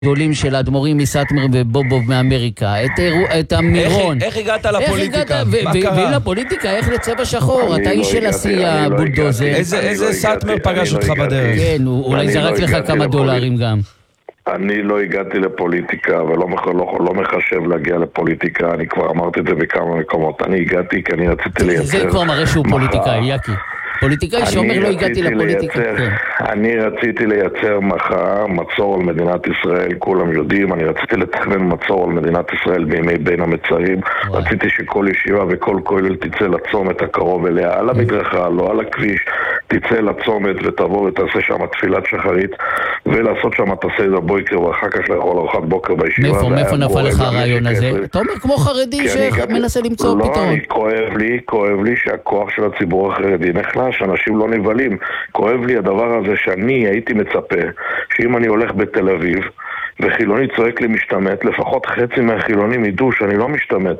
גדולים של האדמו"רים מסאטמר ובובוב מאמריקה, את המירון. איך הגעת לפוליטיקה? מה קרה? ואם לפוליטיקה, איך לצבע שחור? אתה איש של עשייה, בולדוזר. איזה סאטמר פגש אותך בדרך? כן, אולי זרק לך כמה דולרים גם. אני לא הגעתי לפוליטיקה, ולא מחשב להגיע לפוליטיקה, אני כבר אמרתי את זה בכמה מקומות. אני הגעתי כי אני רציתי לייצר... זה כבר מראה שהוא פוליטיקאי, יקי. פוליטיקאי שאומר לא הגעתי לפוליטיקה. אני רציתי לייצר מחאה, מצור על מדינת ישראל, כולם יודעים, אני רציתי לתכנן מצור על מדינת ישראל בימי בין המצרים, רציתי שכל ישיבה וכל כולל תצא לצומת הקרוב אליה, על המדרכה, לא על הכביש, תצא לצומת ותבוא ותעשה שם תפילת שחרית, ולעשות שם את הסדר בויקר, ואחר כך לאכול ארוחת בוקר בישיבה. מאיפה נפל לך הרעיון הזה? אתה אומר כמו חרדי שמנסה למצוא פתרון. לא, כואב לי שהכוח של הציבור החרדי נחלש, שאנשים לא נבלים. כואב לי הדבר הזה שאני הייתי מצפה שאם אני הולך בתל אביב וחילוני צועק לי משתמט, לפחות חצי מהחילונים ידעו שאני לא משתמט.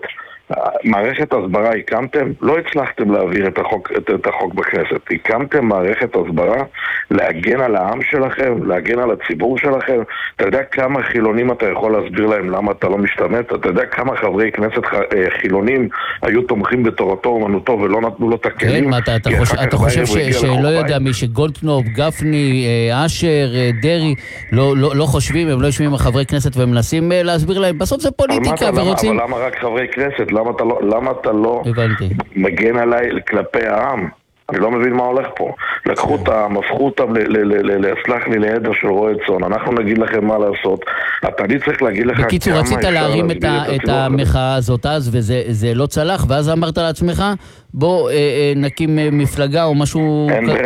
מערכת הסברה הקמתם, לא הצלחתם להעביר את החוק בכנסת. הקמתם מערכת הסברה להגן על העם שלכם, להגן על הציבור שלכם. אתה יודע כמה חילונים אתה יכול להסביר להם למה אתה לא משתמט? אתה יודע כמה חברי כנסת חילונים היו תומכים בתורתו אומנותו ולא נתנו לו את הכלים? כן, מה אתה חושב שלא יודע מי שגולדקנופ, גפני, אשר, דרי לא חושבים, הם לא יושבים עם חברי כנסת והם מנסים להסביר להם, בסוף זה פוליטיקה ורוצים... אבל למה רק חברי כנסת? למה אתה לא מגן עליי כלפי העם? אני לא מבין מה הולך פה. לקחו אותם, הפכו אותם להסלח לי לעדר של רועה צאן. אנחנו נגיד לכם מה לעשות. אני צריך להגיד לך... בקיצור, רצית להרים את המחאה הזאת אז, וזה לא צלח, ואז אמרת לעצמך, בוא נקים מפלגה או משהו...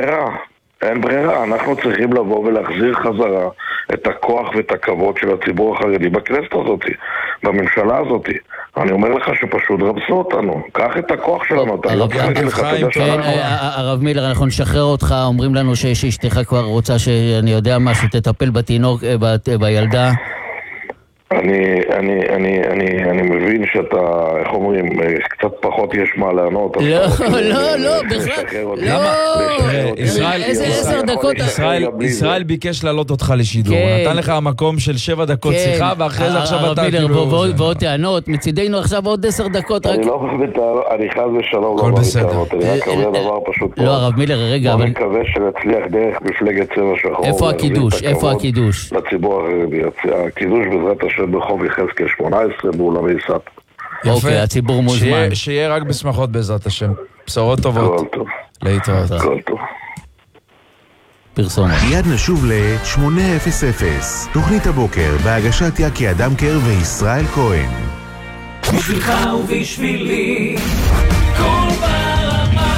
אין ברירה, אנחנו צריכים לבוא ולהחזיר חזרה את הכוח ואת הכבוד של הציבור החרדי בכנסת הזאת, בממשלה הזאת. אני אומר לך שפשוט רבסו אותנו, קח את הכוח שלנו, אתה לא צריך לך, אתה יודע שאנחנו... הרב מילר, אנחנו נשחרר אותך, אומרים לנו שאשתך כבר רוצה שאני יודע מה, שתטפל בתינוק, בילדה. אני מבין שאתה, איך אומרים, קצת פחות יש מה לענות. לא, בכלל, איזה 10 דקות. ישראל ביקש להעלות אותך לשידור, נתן לך המקום של 7 דקות שיחה, ואחרי זה עכשיו אתה... ועוד טענות, מצידנו עכשיו עוד 10 דקות. אני לא בטענות, אני חז ושלום לא בטענות, אני רק אומר דבר פשוט. לא, הרב מילר, רגע, אבל... אני מקווה שנצליח דרך מפלגת צבע שחור. איפה הקידוש? איפה הקידוש? לציבור החרדי, הקידוש בעזרת השם ברחוב יחזקאל 18 באולמי סאט. אוקיי, הציבור מוזמן. שיהיה רק בשמחות בעזרת השם. בשורות טובות. כל טוב. להתראות. כל טוב. פרסומת. מיד נשוב ל-800, תוכנית הבוקר בהגשת יקי אדמקר וישראל כהן. בשבילך ובשבילי כל ברמה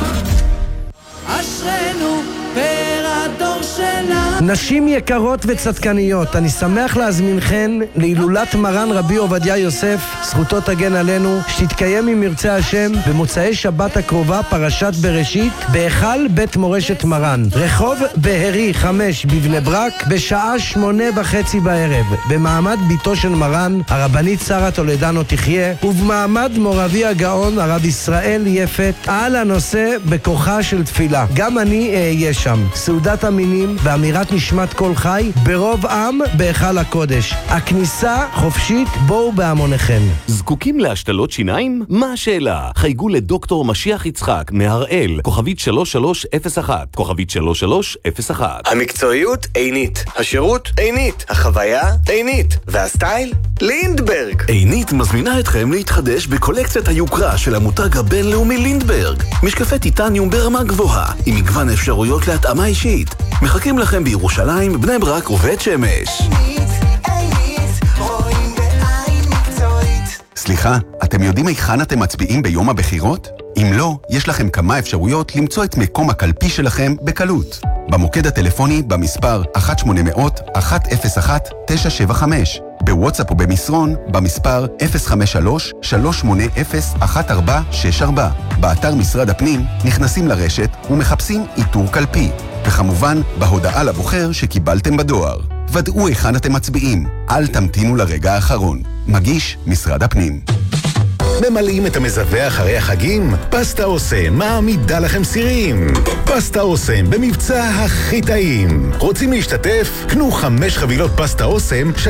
אשרנו פר הדור שלנו. נשים יקרות וצדקניות, אני שמח להזמינכן להילולת מרן רבי עובדיה יוסף, זכותו תגן עלינו, שתתקיים עם מרצה השם במוצאי שבת הקרובה, פרשת בראשית, בהיכל בית מורשת מרן, רחוב בהרי 5 בבני ברק, בשעה 8:30 בערב, במעמד ביתו של מרן, הרבנית שרה טולדנו תחיה, ובמעמד מורבי הגאון הרב ישראל יפת, על הנושא בכוחה של תפילה. גם אני אהיה שם. סעודת המינים ואמירת נשמת כל חי ברוב עם בהיכל הקודש. הכניסה חופשית, בואו בהמוניכם. זקוקים להשתלות שיניים? מה השאלה? חייגו לדוקטור משיח יצחק מהראל, כוכבית 3301, כוכבית 3301. המקצועיות עינית, השירות עינית, החוויה עינית, והסטייל לינדברג. עינית מזמינה אתכם להתחדש בקולקציית היוקרה של המותג הבינלאומי לינדברג. משקפי טיטניום ברמה גבוהה, עם מגוון אפשרויות להתאמה אישית. מחכים לכם בירושלים, בני ברק ובית שמש. סליחה, אתם יודעים היכן אתם מצביעים ביום הבחירות? אם לא, יש לכם כמה אפשרויות למצוא את מקום הקלפי שלכם בקלות. במוקד הטלפוני במספר 1-800-101-975, בוואטסאפ או במסרון במספר 053-380-1464, באתר משרד הפנים נכנסים לרשת ומחפשים איתור קלפי, וכמובן בהודעה לבוחר שקיבלתם בדואר. ודאו היכן אתם מצביעים, אל תמתינו לרגע האחרון. מגיש משרד הפנים. ממלאים את המזווה אחרי החגים? פסטה אוסם מעמידה לכם סירים. פסטה אוסם במבצע הכי טעים. רוצים להשתתף? קנו 5 חבילות פסטה אוסם